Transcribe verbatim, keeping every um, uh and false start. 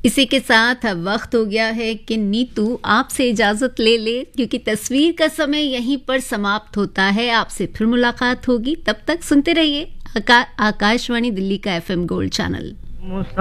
इसी के साथ अब वक्त हो गया है कि नीतू आपसे इजाजत ले ले, क्योंकि तस्वीर का समय यहीं पर समाप्त होता है। आपसे फिर मुलाकात होगी, तब तक सुनते रहिए आका, आकाशवाणी दिल्ली का एफएम गोल्ड चैनल।